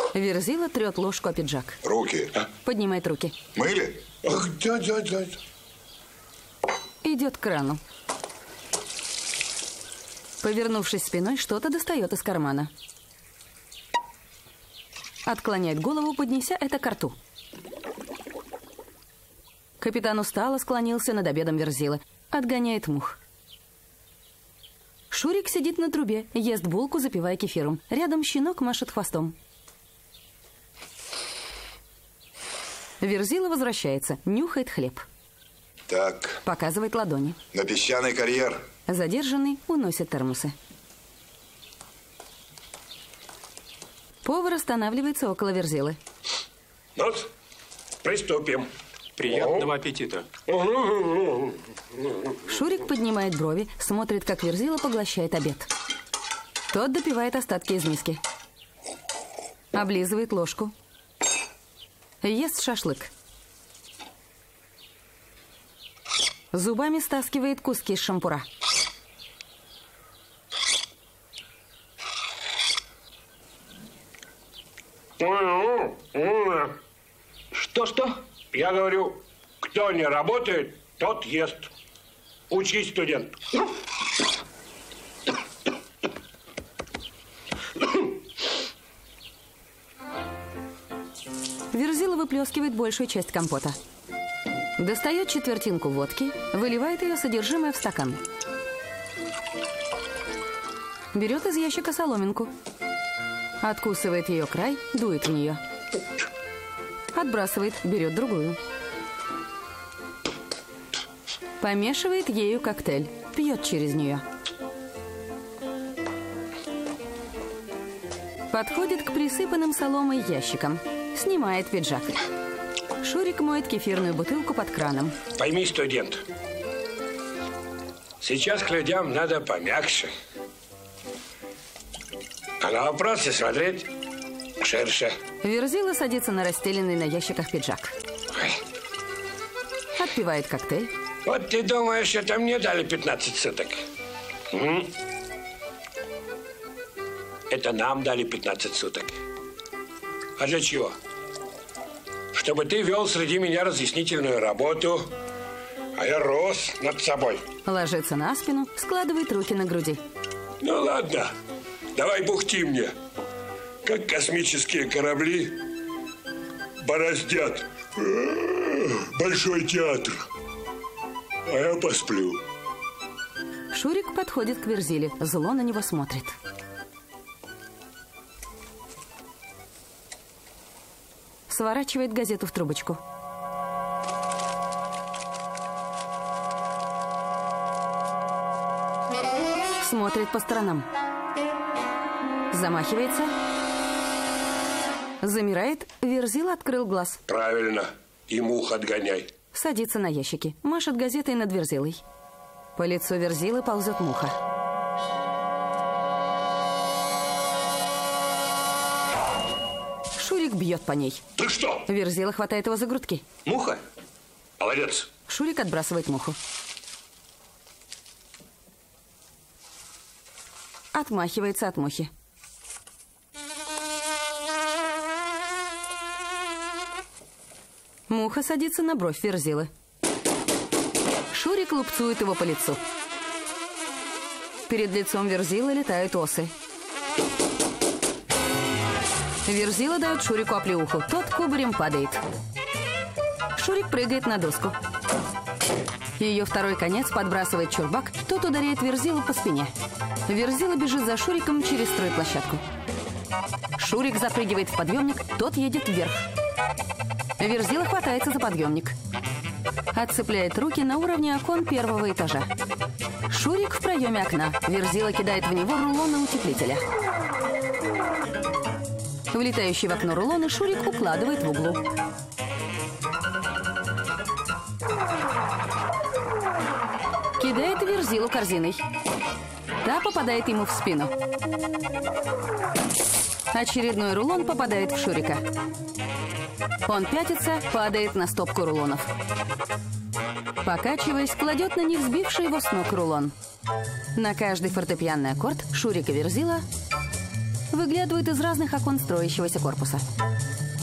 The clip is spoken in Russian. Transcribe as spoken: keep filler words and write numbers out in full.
Верзила трет ложку о пиджак. Руки. А? Поднимает руки. Мыли? Ах, да, да, да. Идет к крану. Повернувшись спиной, что-то достает из кармана. Отклоняет голову, поднеся это ко рту. Капитан устало склонился над обедом Верзилы. Отгоняет мух. Шурик сидит на трубе, ест булку, запивая кефиром. Рядом щенок машет хвостом. Верзила возвращается, нюхает хлеб. Так. Показывает ладони. На песчаный карьер. Задержанный уносит термосы. Повар останавливается около Верзилы. Ну, приступим. Приятного аппетита. Шурик поднимает брови, смотрит, как Верзила поглощает обед. Тот допивает остатки из миски. Облизывает ложку. Ест шашлык. Зубами стаскивает куски из шампура. Что-что? Я говорю, кто не работает, тот ест. Учись, студент. Верзила выплескивает большую часть компота. Достает четвертинку водки, выливает ее содержимое в стакан. Берет из ящика соломинку. Откусывает ее край, дует в нее. Отбрасывает, берет другую. Помешивает ею коктейль, пьет через нее. Подходит к присыпанным соломой ящикам. Снимает пиджак. Шурик моет кефирную бутылку под краном. Пойми, студент, сейчас к людям надо помягче. А на вопросы смотреть ширше. Верзила садится на расстеленный на ящиках пиджак. Ой. Отпивает коктейль. Вот ты думаешь, это мне дали пятнадцать суток? М? Это нам дали пятнадцать суток. А для чего? Чтобы ты вел среди меня разъяснительную работу, а я рос над собой. Ложится на спину, складывает руки на груди. Ну ладно, давай бухти мне. Как космические корабли бороздят Большой театр. А я посплю. Шурик подходит к Верзиле, зло на него смотрит. Сворачивает газету в трубочку. Смотрит по сторонам. Замахивается. Замирает. Верзила открыл глаз. Правильно. И мух отгоняй. Садится на ящики. Машет газетой над Верзилой. По лицу Верзилы ползет муха. Шурик бьет по ней. Ты что? Верзила хватает его за грудки. Муха? Молодец. Шурик отбрасывает муху. Отмахивается от мухи. Муха садится на бровь Верзилы. Шурик лупцует его по лицу. Перед лицом Верзилы летают осы. Верзила дает Шурику оплеуху. Тот кубарем падает. Шурик прыгает на доску. Ее второй конец подбрасывает чурбак. Тот ударяет Верзилу по спине. Верзила бежит за Шуриком через стройплощадку. Шурик запрыгивает в подъемник. Тот едет вверх. Верзила хватается за подъемник. Отцепляет руки на уровне окон первого этажа. Шурик в проеме окна. Верзила кидает в него рулоны утеплителя. Влетающий в окно рулоны Шурик укладывает в углу. Кидает Верзилу корзиной. Та попадает ему в спину. Очередной рулон попадает в Шурика. Он пятится, падает на стопку рулонов. Покачиваясь, кладет на них сбивший его с ног рулон. На каждый фортепианный аккорд Шурик и Верзила выглядывают из разных окон строящегося корпуса.